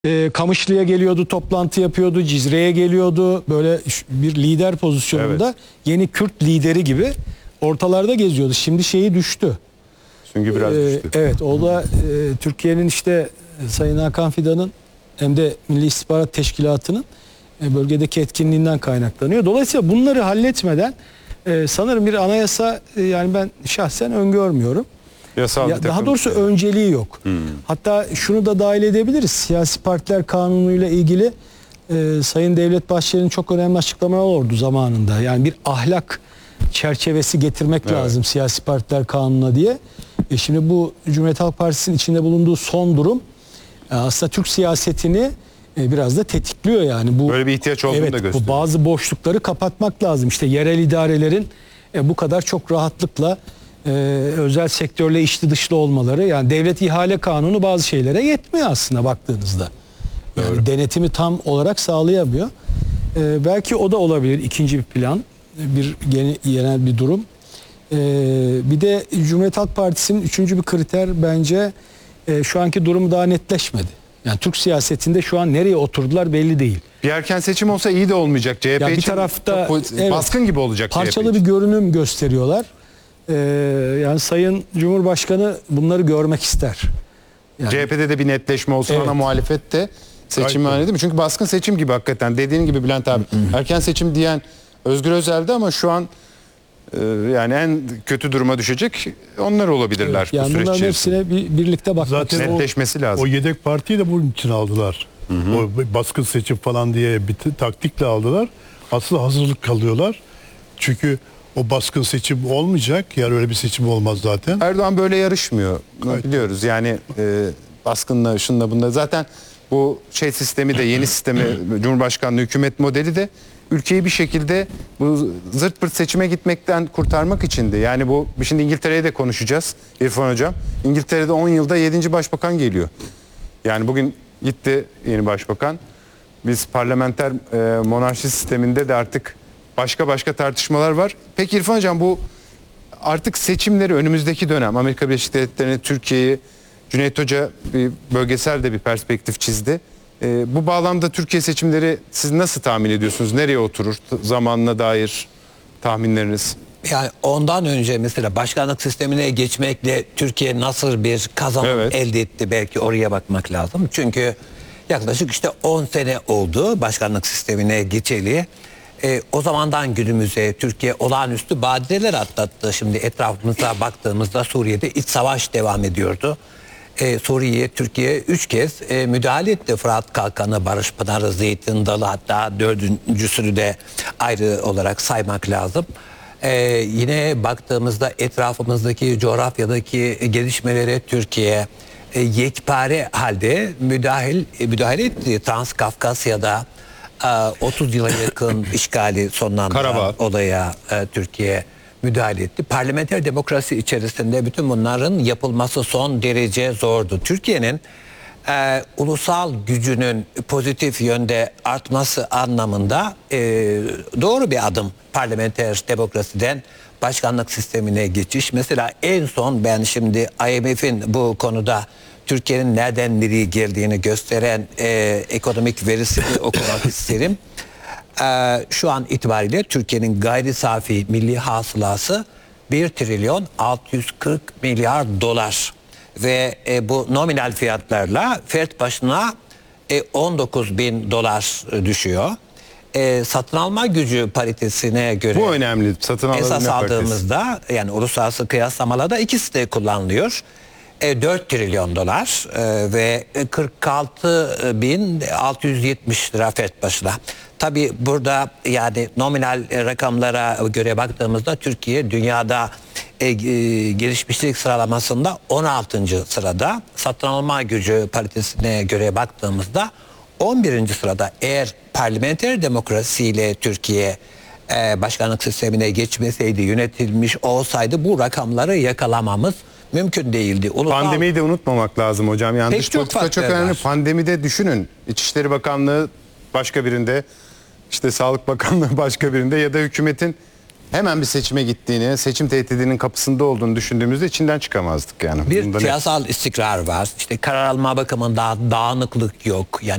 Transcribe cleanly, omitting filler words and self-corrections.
Kamışlı'ya geliyordu, toplantı yapıyordu, Cizre'ye geliyordu. Böyle bir lider pozisyonunda, Evet. yeni Kürt lideri gibi ortalarda geziyordu. Şimdi şeyi düştü. Çünkü biraz düştü. Evet, o da Türkiye'nin işte Sayın Hakan Fidan'ın hem de Milli İstihbarat Teşkilatı'nın bölgedeki etkinliğinden kaynaklanıyor. Dolayısıyla bunları halletmeden sanırım bir anayasa, yani ben şahsen öngörmüyorum. Yasal bir Daha takım doğrusu şeyler. önceliği yok. Hatta şunu da dahil edebiliriz. Siyasi partiler kanunuyla ilgili Sayın Devlet Bahçeli'nin çok önemli açıklamaları oldu zamanında. Yani bir ahlak çerçevesi getirmek lazım siyasi partiler kanununa diye. Şimdi bu Cumhuriyet Halk Partisi'nin içinde bulunduğu son durum aslında Türk siyasetini biraz da tetikliyor yani. Böyle bir ihtiyaç olduğunu da gösteriyor. Bu bazı boşlukları kapatmak lazım. İşte yerel idarelerin bu kadar çok rahatlıkla özel sektörle içli dışlı olmaları, yani devlet ihale kanunu bazı şeylere yetmiyor aslında baktığınızda. Yani denetimi tam olarak sağlayamıyor. Belki o da olabilir ikinci bir plan, bir genel bir durum. Bir de Cumhuriyet Halk Partisi'nin üçüncü bir kriter bence şu anki durumu daha netleşmedi. Yani Türk siyasetinde şu an nereye oturdular belli değil. Bir erken seçim olsa iyi de olmayacak. CHP Ya bir için tarafta çok baskın gibi olacak. Parçalı bir görünüm gösteriyorlar. Yani Sayın Cumhurbaşkanı bunları görmek ister. Yani, CHP'de de bir netleşme olsun, ana muhalefet de seçim var değil mi? Çünkü baskın seçim gibi hakikaten. Dediğin gibi Bülent abi. Erken seçim diyen Özgür Özel'di ama şu an yani en kötü duruma düşecek onlar olabilirler bu yani süreç bunların içerisinde. hepsine birlikte bakmak Zaten istiyorum. Netleşmesi lazım. O yedek partiyi de bunun için aldılar. O baskın seçim falan diye bir taktikle aldılar. Aslında hazırlık kalıyorlar. Çünkü o baskın seçim olmayacak. Yani öyle bir seçim olmaz zaten. Erdoğan böyle yarışmıyor. Biliyoruz yani baskınla, şunla bunda. Zaten bu şey sistemi de, yeni sistemi, Cumhurbaşkanlığı hükümet modeli de ülkeyi bir şekilde bu zırt pırt seçime gitmekten kurtarmak içindi. Yani bu şimdi İngiltere'ye de konuşacağız İrfan Hocam. İngiltere'de 10 yılda 7. başbakan geliyor. Yani bugün gitti yeni başbakan. Biz parlamenter monarşi sisteminde de artık başka tartışmalar var. Peki İrfan Hocam, bu artık seçimleri önümüzdeki dönem, Amerika Birleşik Devletleri'ni, Türkiye'yi, Cüneyt Hoca bir bölgesel de bir perspektif çizdi. Bu bağlamda Türkiye seçimleri siz nasıl tahmin ediyorsunuz? Nereye oturur? Zamanına dair tahminleriniz? Yani ondan önce mesela başkanlık sistemine geçmekle Türkiye nasıl bir kazanım elde etti, belki oraya bakmak lazım. Çünkü yaklaşık işte 10 sene oldu başkanlık sistemine geçeli. O zamandan günümüze Türkiye olağanüstü badireler atlattı. Şimdi etrafımıza baktığımızda Suriye'de iç savaş devam ediyordu. Suriye'ye Türkiye 3 kez müdahale etti. Fırat Kalkanı, Barış Pınarı, Zeytin Dalı, hatta dördüncüsünü de ayrı olarak saymak lazım. Yine baktığımızda etrafımızdaki coğrafyadaki gelişmelere Türkiye yekpare halde müdahale etti. Transkafkasya'da 30 yıla yakın işgali sonlandıran olaya Türkiye müdahale etti. Parlamenter demokrasi içerisinde bütün bunların yapılması son derece zordu. Türkiye'nin ulusal gücünün pozitif yönde artması anlamında doğru bir adım parlamenter demokrasiden başkanlık sistemine geçiş. Mesela en son ben şimdi IMF'in bu konuda Türkiye'nin nereden nereye geldiğini gösteren ekonomik verisini okumak isterim. Şu an itibariyle Türkiye'nin gayri safi milli hasılası 1 trilyon 640 milyar dolar ve bu nominal fiyatlarla fert başına 19 bin dolar düşüyor. Satın alma gücü paritesine göre bu önemli. Satın alma esas aldığımızda yani uluslararası kıyaslamalarda ikisi de kullanılıyor. 4 trilyon dolar ve 46.670 lira fert başına. Tabi burada yani nominal rakamlara göre baktığımızda Türkiye dünyada gelişmişlik sıralamasında 16. sırada. Satın alma gücü paritesine göre baktığımızda 11. sırada. Eğer parlamenter demokrasiyle Türkiye başkanlık sistemine geçmeseydi, yönetilmiş olsaydı bu rakamları yakalamamız mümkün değildi. Pandemiyi de unutmamak lazım hocam. Yani dış çok politika çok önemli. Pandemide düşünün. İçişleri Bakanlığı başka birinde, işte Sağlık Bakanlığı başka birinde ya da hükümetin hemen bir seçime gittiğini, seçim tehdidinin kapısında olduğunu düşündüğümüzde içinden çıkamazdık yani. Bir Bunda siyasal istikrar var. İşte karar alma bakımında dağınıklık yok. Yani